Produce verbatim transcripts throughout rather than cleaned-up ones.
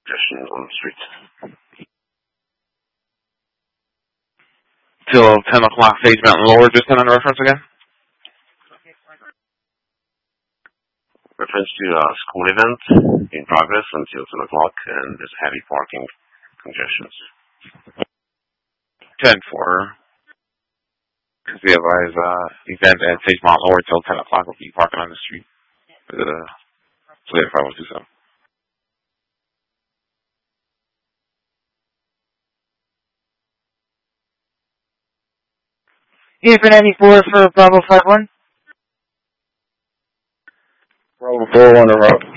congestion on the streets. Till ten o'clock, Sage Mountain Lower. Just send on the reference again. Reference to a school event in progress until ten o'clock, and there's heavy parking congestions. ten four. Because we have his uh, event at Sage Mountain Lower till ten o'clock. We'll be parking on the street. Uh, so yeah, five one two seven. Here for ninety-four for Bravo five one. Bravo four one, a road.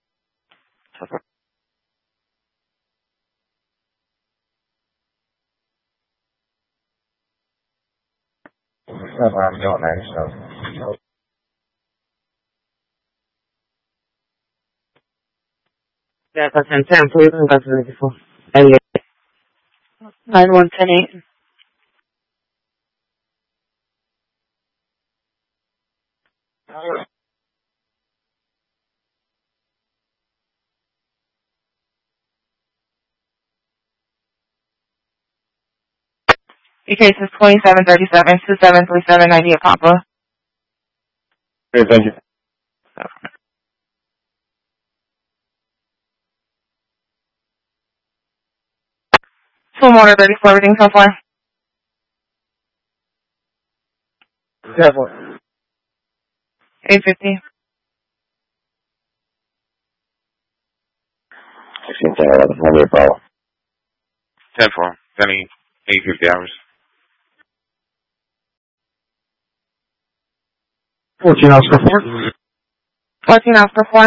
That's what I'm doing, man. So. Yeah, that's ten ten, please. That's ninety-four. nine one ten eight. Your case is twenty-seven thirty-seven, two seven three seven, idea Papa. Okay, thank you. Two more thirty-four, everything so far? Definitely. eight fifty. sixteen ten eleven, Highway Bravo. ten four. Sending eight fifty hours. fourteen Oscar four. fourteen Oscar four.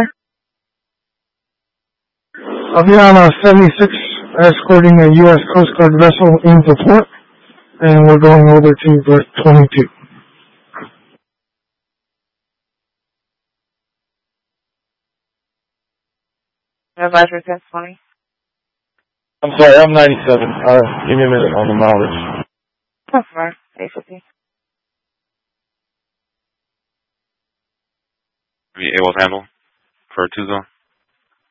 I'll be on uh, seventy-six escorting a U S Coast Guard vessel into port, and we're going over to Berth twenty-two. Advisory test twenty. I'm sorry, I'm ninety-seven. Uh, give me a minute on the mileage. That's fine. eight fifty. Are you able to handle for two zone?